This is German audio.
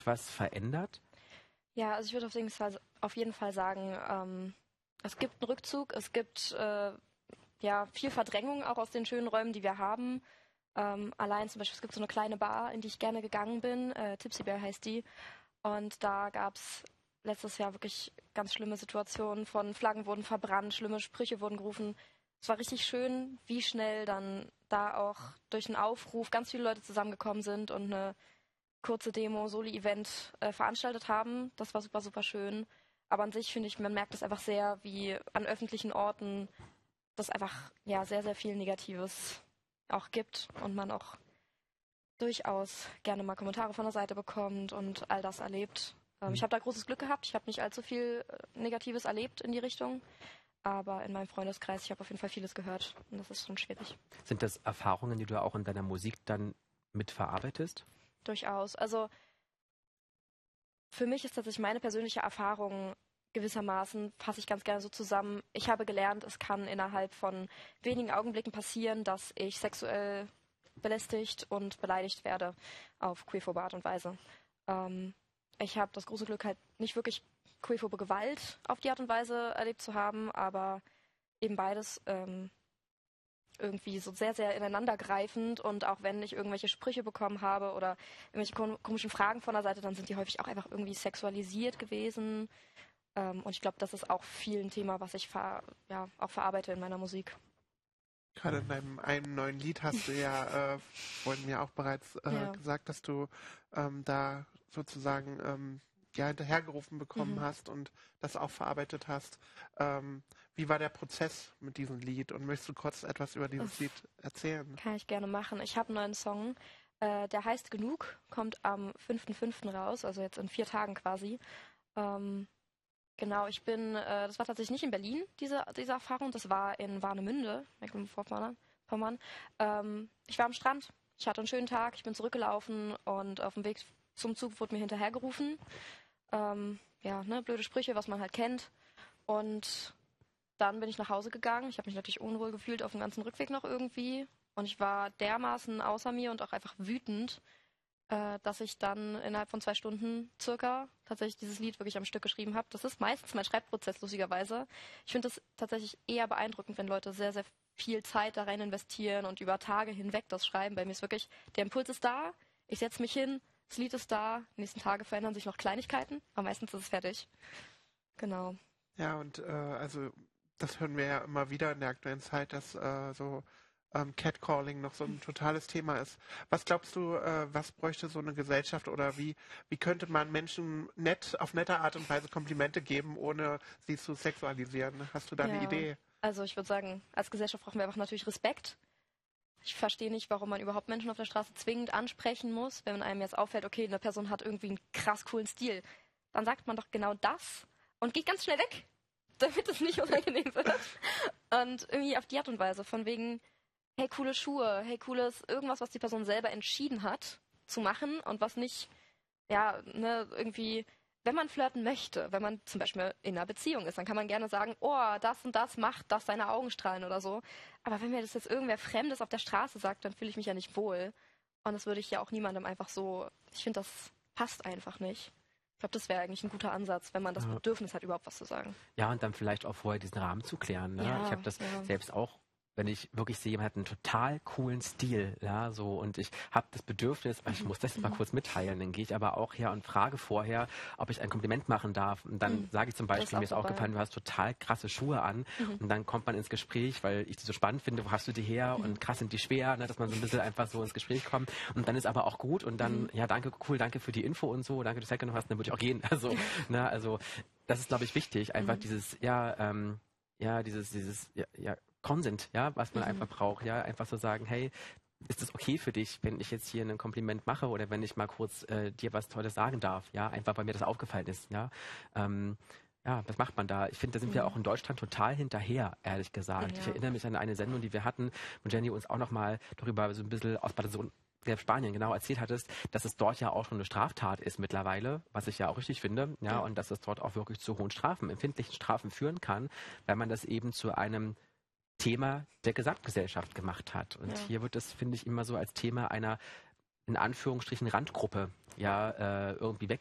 was verändert? Ja, also ich würde auf jeden Fall sagen, es gibt einen Rückzug, es gibt viel Verdrängung auch aus den schönen Räumen, die wir haben. Allein zum Beispiel, es gibt so eine kleine Bar, in die ich gerne gegangen bin, Tipsy Bear heißt die. Und da gab es letztes Jahr wirklich ganz schlimme Situationen von Flaggen wurden verbrannt, schlimme Sprüche wurden gerufen. Es war richtig schön, wie schnell dann da auch durch einen Aufruf ganz viele Leute zusammengekommen sind und eine kurze Demo, Soli-Event veranstaltet haben. Das war super, super schön. Aber an sich finde ich, man merkt es einfach sehr, wie an öffentlichen Orten das einfach sehr, sehr viel Negatives auch gibt und man auch durchaus gerne mal Kommentare von der Seite bekommt und all das erlebt. Ich habe da großes Glück gehabt. Ich habe nicht allzu viel Negatives erlebt in die Richtung. Aber in meinem Freundeskreis, ich habe auf jeden Fall vieles gehört. Und das ist schon schwierig. Sind das Erfahrungen, die du auch in deiner Musik dann mitverarbeitest? Durchaus. Also für mich ist tatsächlich meine persönliche Erfahrung gewissermaßen, fasse ich ganz gerne so zusammen. Ich habe gelernt, es kann innerhalb von wenigen Augenblicken passieren, dass ich sexuell belästigt und beleidigt werde auf queerphobe Art und Weise. Ich habe das große Glück, halt nicht wirklich queerphobe Gewalt auf die Art und Weise erlebt zu haben, aber eben beides irgendwie so sehr, sehr ineinandergreifend. Und auch wenn ich irgendwelche Sprüche bekommen habe oder irgendwelche komischen Fragen von der Seite, dann sind die häufig auch einfach irgendwie sexualisiert gewesen. Und ich glaube, das ist auch viel ein Thema, was ich auch verarbeite in meiner Musik. Gerade in einem neuen Lied hast du ja vorhin mir auch bereits gesagt, dass du da sozusagen hinterhergerufen bekommen hast und das auch verarbeitet hast. Wie war der Prozess mit diesem Lied und möchtest du kurz etwas über dieses Lied erzählen? Kann ich gerne machen. Ich habe einen neuen Song, der heißt Genug, kommt am 5.5. raus, also jetzt in 4 Tagen quasi. Genau, das war tatsächlich nicht in Berlin, diese Erfahrung, das war in Warnemünde, Mecklenburg-Vorpommern. Ich war am Strand, ich hatte einen schönen Tag, ich bin zurückgelaufen und auf dem Weg zum Zug wurde mir hinterhergerufen. Blöde Sprüche, was man halt kennt. Und dann bin ich nach Hause gegangen. Ich habe mich natürlich unwohl gefühlt auf dem ganzen Rückweg noch irgendwie. Und ich war dermaßen außer mir und auch einfach wütend, dass ich dann innerhalb von 2 Stunden circa tatsächlich dieses Lied wirklich am Stück geschrieben habe. Das ist meistens mein Schreibprozess, lustigerweise. Ich finde es tatsächlich eher beeindruckend, wenn Leute sehr, sehr viel Zeit da rein investieren und über Tage hinweg das schreiben. Bei mir ist wirklich, der Impuls ist da, ich setze mich hin, das Lied ist da, die nächsten Tage verändern sich noch Kleinigkeiten, aber meistens ist es fertig. Genau. Ja, und also das hören wir ja immer wieder in der aktuellen Zeit, dass Catcalling noch so ein totales Thema ist. Was glaubst du, was bräuchte so eine Gesellschaft oder wie könnte man Menschen auf nette Art und Weise Komplimente geben, ohne sie zu sexualisieren? Hast du da eine Idee? Also ich würde sagen, als Gesellschaft brauchen wir einfach natürlich Respekt. Ich verstehe nicht, warum man überhaupt Menschen auf der Straße zwingend ansprechen muss, wenn einem jetzt auffällt, okay, eine Person hat irgendwie einen krass coolen Stil. Dann sagt man doch genau das und geht ganz schnell weg, damit es nicht unangenehm wird. Und irgendwie auf die Art und Weise, von wegen, hey, coole Schuhe, hey, cooles irgendwas, was die Person selber entschieden hat zu machen und was nicht, irgendwie, wenn man flirten möchte, wenn man zum Beispiel in einer Beziehung ist, dann kann man gerne sagen, oh, das und das macht, dass deine Augen strahlen oder so. Aber wenn mir das jetzt irgendwer Fremdes auf der Straße sagt, dann fühle ich mich ja nicht wohl. Und das würde ich ja auch niemandem einfach so, ich finde, das passt einfach nicht. Ich glaube, das wäre eigentlich ein guter Ansatz, wenn man das Bedürfnis hat, überhaupt was zu sagen. Ja, und dann vielleicht auch vorher diesen Rahmen zu klären. Ne? Ja, ich habe das selbst auch, wenn ich wirklich sehe, jemand hat einen total coolen Stil, ja, so, und ich habe das Bedürfnis, ich muss das jetzt mal kurz mitteilen, dann gehe ich aber auch her und frage vorher, ob ich ein Kompliment machen darf. Und dann sage ich zum Beispiel, mir ist auch gefallen, du hast total krasse Schuhe an. Und dann kommt man ins Gespräch, weil ich die so spannend finde, wo hast du die her? Und krass sind die schwer, ne, dass man so ein bisschen einfach so ins Gespräch kommt. Und dann ist aber auch gut und dann, ja, danke, cool, danke für die Info und so, danke, dass du Zeit genommen hast, dann würde ich auch gehen. Also, das ist, glaube ich, wichtig, einfach dieses, Consent, ja, was man einfach braucht, ja, einfach so sagen, hey, ist es okay für dich, wenn ich jetzt hier ein Kompliment mache oder wenn ich mal kurz dir was Tolles sagen darf, ja, einfach weil mir das aufgefallen ist, ja. Was macht man da? Ich finde, da sind wir auch in Deutschland total hinterher, ehrlich gesagt. Ich erinnere mich an eine Sendung, die wir hatten, wo Jenny uns auch nochmal darüber so ein bisschen aus Spanien genau erzählt hattest, dass es dort ja auch schon eine Straftat ist mittlerweile, was ich ja auch richtig finde, ja, und dass es dort auch wirklich zu hohen Strafen, empfindlichen Strafen führen kann, weil man das eben zu einem Thema der Gesamtgesellschaft gemacht hat. Und hier wird das, finde ich, immer so als Thema einer in Anführungsstrichen Randgruppe ja irgendwie